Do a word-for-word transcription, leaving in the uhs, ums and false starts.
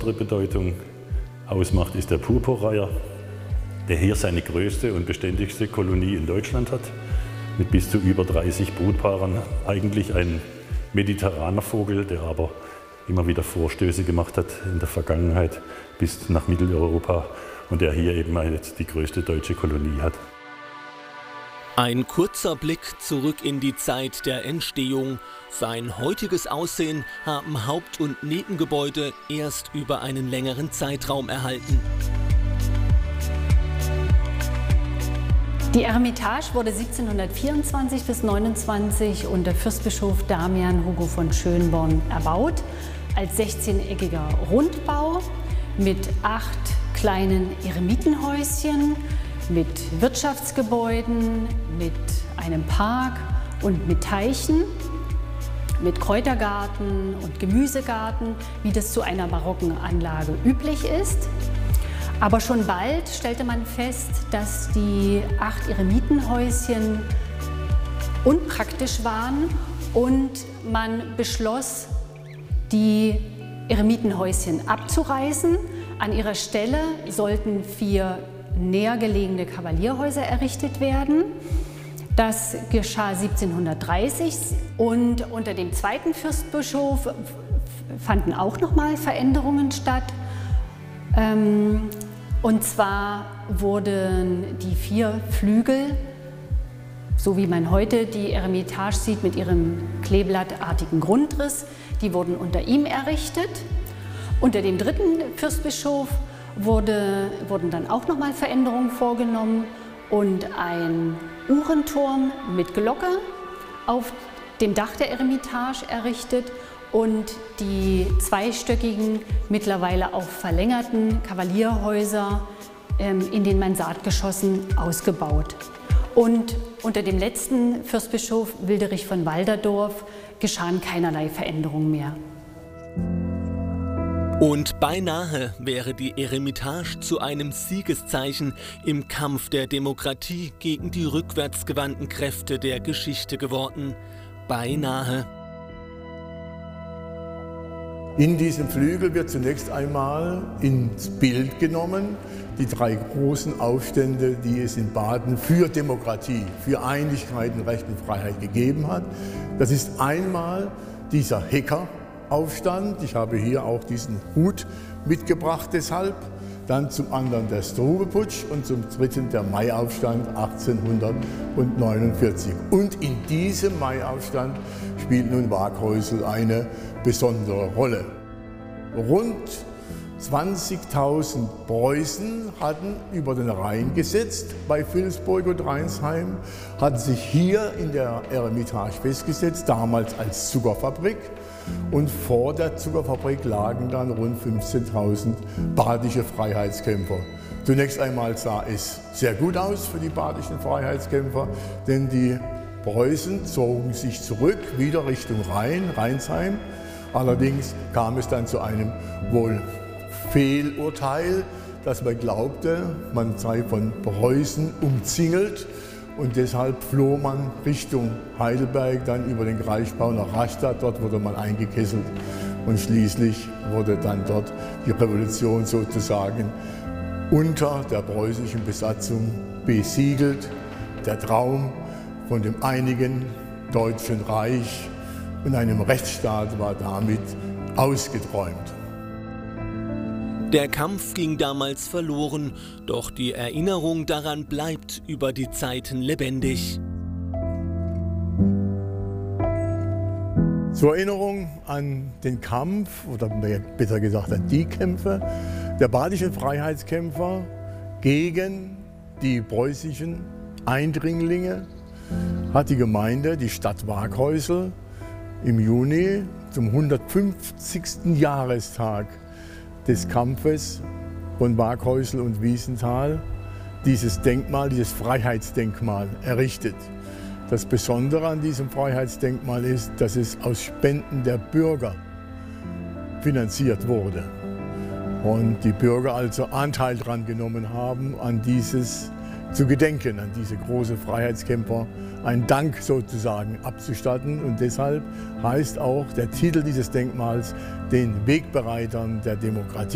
besondere Bedeutung ausmacht, ist der Purpurreiher, der hier seine größte und beständigste Kolonie in Deutschland hat, mit bis zu über dreißig Brutpaaren. Eigentlich ein mediterraner Vogel, der aber immer wieder Vorstöße gemacht hat in der Vergangenheit bis nach Mitteleuropa und der hier eben jetzt die größte deutsche Kolonie hat. Ein kurzer Blick zurück in die Zeit der Entstehung. Sein heutiges Aussehen haben Haupt- und Nebengebäude erst über einen längeren Zeitraum erhalten. Die Eremitage wurde siebzehnhundertvierundzwanzig bis neunundzwanzig unter Fürstbischof Damian Hugo von Schönborn erbaut, als sechzehneckiger Rundbau mit acht kleinen Eremitenhäuschen, mit Wirtschaftsgebäuden, mit einem Park und mit Teichen, mit Kräutergarten und Gemüsegarten, wie das zu einer barocken Anlage üblich ist. Aber schon bald stellte man fest, dass die acht Eremitenhäuschen unpraktisch waren und man beschloss, die Eremitenhäuschen abzureißen. An ihrer Stelle sollten vier näher gelegene Kavalierhäuser errichtet werden. Das geschah siebzehnhundertdreißig und unter dem zweiten Fürstbischof fanden auch noch mal Veränderungen statt. Und zwar wurden die vier Flügel, so wie man heute die Eremitage sieht, mit ihrem kleeblattartigen Grundriss, die wurden unter ihm errichtet. Unter dem dritten Fürstbischof wurde, wurden dann auch noch mal Veränderungen vorgenommen und ein Uhrenturm mit Glocke auf dem Dach der Eremitage errichtet und die zweistöckigen, mittlerweile auch verlängerten Kavalierhäuser ähm, in den Mansardgeschossen ausgebaut. Und unter dem letzten Fürstbischof Wilderich von Walderdorf geschahen keinerlei Veränderungen mehr. Und beinahe wäre die Eremitage zu einem Siegeszeichen im Kampf der Demokratie gegen die rückwärtsgewandten Kräfte der Geschichte geworden. Beinahe. In diesem Flügel wird zunächst einmal ins Bild genommen die drei großen Aufstände, die es in Baden für Demokratie, für Einigkeit und Recht und Freiheit gegeben hat. Das ist einmal dieser Hecker-Aufstand. Ich habe hier auch diesen Hut mitgebracht deshalb. Dann zum anderen der Struve-Putsch und zum dritten der Maiaufstand achtzehnhundertneunundvierzig. Und in diesem Maiaufstand spielt nun Waghäusel eine besondere Rolle. Rund zwanzigtausend Preußen hatten über den Rhein gesetzt bei Vilsburg und Rheinsheim, hatten sich hier in der Eremitage festgesetzt, damals als Zuckerfabrik. Und vor der Zuckerfabrik lagen dann rund fünfzehntausend badische Freiheitskämpfer. Zunächst einmal sah es sehr gut aus für die badischen Freiheitskämpfer, denn die Preußen zogen sich zurück, wieder Richtung Rhein, Rheinsheim. Allerdings kam es dann zu einem wohl Fehlurteil, dass man glaubte, man sei von Preußen umzingelt. Und deshalb floh man Richtung Heidelberg, dann über den Kraichgau nach Rastatt. Dort wurde man eingekesselt und schließlich wurde dann dort die Revolution sozusagen unter der preußischen Besatzung besiegelt. Der Traum von dem einigen Deutschen Reich und einem Rechtsstaat war damit ausgeträumt. Der Kampf ging damals verloren, doch die Erinnerung daran bleibt über die Zeiten lebendig. Zur Erinnerung an den Kampf, oder besser gesagt an die Kämpfe der badischen Freiheitskämpfer gegen die preußischen Eindringlinge, hat die Gemeinde, die Stadt Waghäusel, im Juni zum hundertfünfzigsten Jahrestag des Kampfes von Waghäusel und Wiesenthal dieses Denkmal, dieses Freiheitsdenkmal errichtet. Das Besondere an diesem Freiheitsdenkmal ist, dass es aus Spenden der Bürger finanziert wurde und die Bürger also Anteil daran genommen haben, an dieses zu gedenken, an diese großen Freiheitskämpfer einen Dank sozusagen abzustatten. Und deshalb heißt auch der Titel dieses Denkmals den Wegbereitern der Demokratie.